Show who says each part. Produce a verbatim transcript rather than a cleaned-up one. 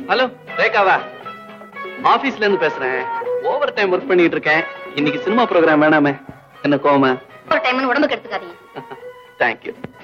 Speaker 1: Hello ரேகாவா? ஆபீஸ்ல இருந்து பேசுறேன். ஓவர் டைம் ஒர்க் பண்ணிட்டு இருக்கேன். இன்னைக்கு சினிமா ப்ரோகிராம் வேணாமே, என்ன கோவமா?
Speaker 2: ஓவர் டைம் உடம்புக்கு எடுத்துக்காதீங்க.
Speaker 1: தேங்க்யூ.